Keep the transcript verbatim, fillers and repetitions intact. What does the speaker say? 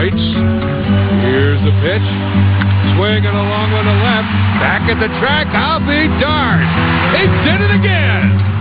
waits. Here's the pitch. Swinging along with the left. Back at the track. I'll be darned. He did it again.